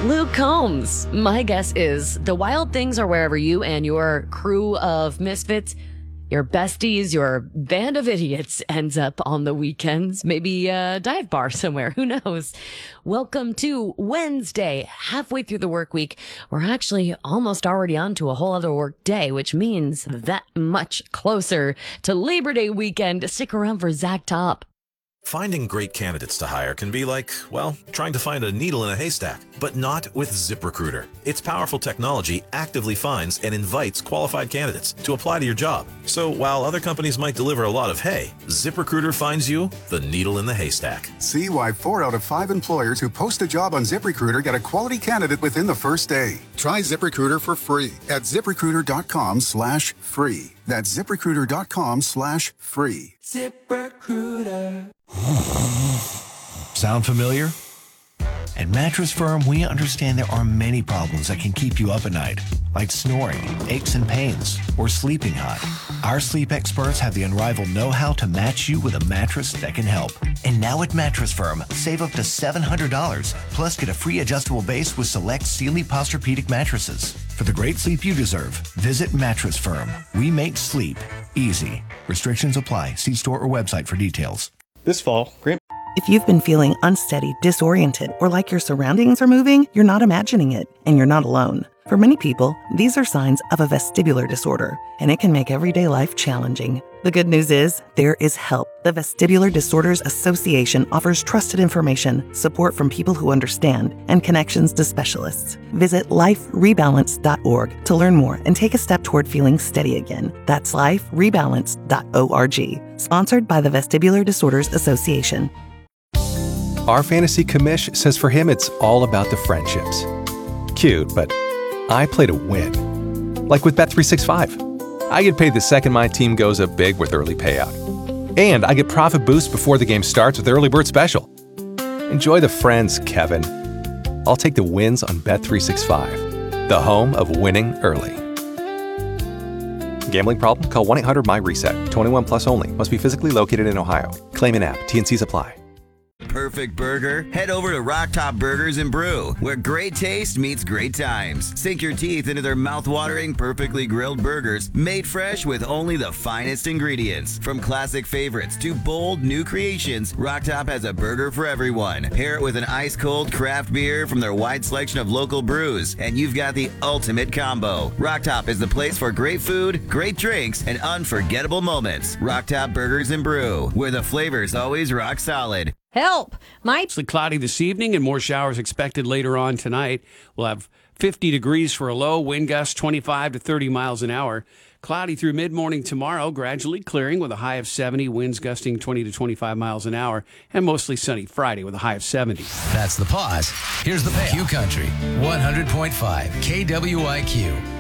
Luke Combs. My guess is the wild things are wherever you and your crew of misfits, your besties, your band of idiots ends up on the weekends. Maybe a dive bar somewhere. Who knows? Welcome to Wednesday, halfway through the work week. We're actually almost already on to a whole other work day, which means that much closer to Labor Day weekend. Stick around for Zach Top. Finding great candidates to hire can be like, well, trying to find a needle in a haystack, but not with ZipRecruiter. Its powerful technology actively finds and invites qualified candidates to apply to your job. So while other companies might deliver a lot of hay, ZipRecruiter finds you the needle in the haystack. See why 4 out of 5 employers who post a job on ZipRecruiter get a quality candidate within the first day. Try ZipRecruiter for free at ZipRecruiter.com/free. That's ZipRecruiter.com/free. ZipRecruiter. Sound familiar? At Mattress Firm, we understand there are many problems that can keep you up at night, like snoring, aches and pains, or sleeping hot. Our sleep experts have the unrivaled know-how to match you with a mattress that can help. And now at Mattress Firm, save up to $700, plus get a free adjustable base with select Sealy Posturepedic mattresses. For the great sleep you deserve, visit Mattress Firm. We make sleep easy. Restrictions apply. See store or website for details. This fall, If you've been feeling unsteady, disoriented, or like your surroundings are moving, you're not imagining it, and you're not alone. For many people, these are signs of a vestibular disorder, and it can make everyday life challenging. The good news is, there is help. The Vestibular Disorders Association offers trusted information, support from people who understand, and connections to specialists. Visit liferebalance.org to learn more and take a step toward feeling steady again. That's liferebalance.org. Sponsored by the Vestibular Disorders Association. our fantasy commish says for him it's all about the friendships. Cute, but I play to win. Like with Bet365. I get paid the second my team goes up big with early payout. And I get profit boost before the game starts with Early Bird Special. Enjoy the friends, Kevin. I'll take the wins on Bet365, the home of winning early. Gambling problem? Call 1-800-MY-RESET. 21 plus only. Must be physically located in Ohio. Claim in app. T&Cs apply. Perfect burger? Head over to Rock Top Burgers and Brew, where great taste meets great times. Sink your teeth into their mouth-watering, perfectly grilled burgers, made fresh with only the finest ingredients. From classic favorites to bold new creations, Rock Top has a burger for everyone. Pair it with an ice-cold craft beer from their wide selection of local brews, and you've got the ultimate combo. Rock Top is the place for great food, great drinks, and unforgettable moments. Rock Top Burgers and Brew, where the flavor's always rock solid. Help! Mostly cloudy this evening and more showers expected later on tonight. We'll have 50 degrees for a low, wind gusts 25 to 30 miles an hour. Cloudy through mid-morning tomorrow, gradually clearing with a high of 70, winds gusting 20 to 25 miles an hour, and mostly sunny Friday with a high of 70. That's the pause. Here's the payoff. Q Country, 100.5 KWIQ.